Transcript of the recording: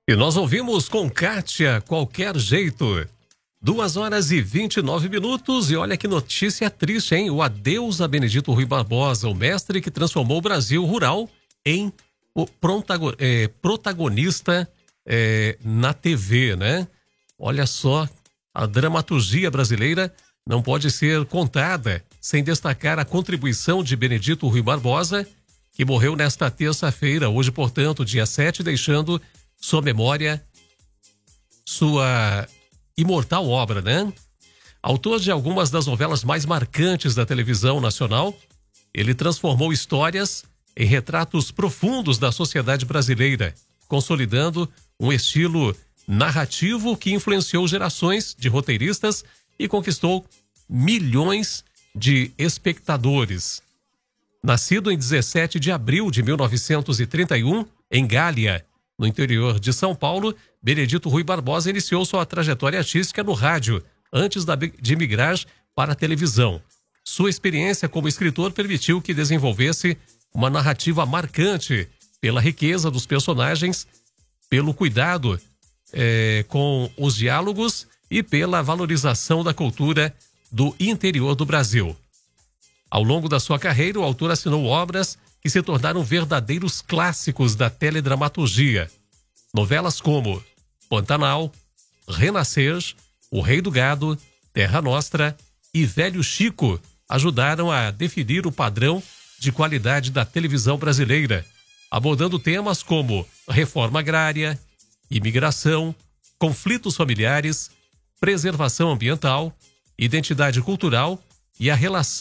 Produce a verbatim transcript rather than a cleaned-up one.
E nós ouvimos com Kátia, Qualquer Jeito. Duas horas e vinte e nove minutos, e olha que notícia triste, hein? O adeus a Benedito Rui Barbosa, o mestre que transformou o Brasil rural em o protago, é, protagonista é, na T V, né? Olha só, a dramaturgia brasileira não pode ser contada sem destacar a contribuição de Benedito Rui Barbosa, que morreu nesta terça-feira, hoje, portanto, dia sete, deixando sua memória, sua imortal obra, né? Autor de algumas das novelas mais marcantes da televisão nacional, ele transformou histórias em retratos profundos da sociedade brasileira, consolidando um estilo narrativo que influenciou gerações de roteiristas e conquistou milhões de espectadores. Nascido em dezessete de abril de mil novecentos e trinta e um, em Gália, no interior de São Paulo, Benedito Rui Barbosa iniciou sua trajetória artística no rádio, antes de migrar para a televisão. Sua experiência como escritor permitiu que desenvolvesse uma narrativa marcante pela riqueza dos personagens, pelo cuidado eh, com os diálogos e pela valorização da cultura do interior do Brasil. Ao longo da sua carreira, o autor assinou obras que se tornaram verdadeiros clássicos da teledramaturgia. Novelas como Pantanal, Renascer, O Rei do Gado, Terra Nostra e Velho Chico ajudaram a definir o padrão de qualidade da televisão brasileira, abordando temas como reforma agrária, imigração, conflitos familiares, preservação ambiental, identidade cultural e a relação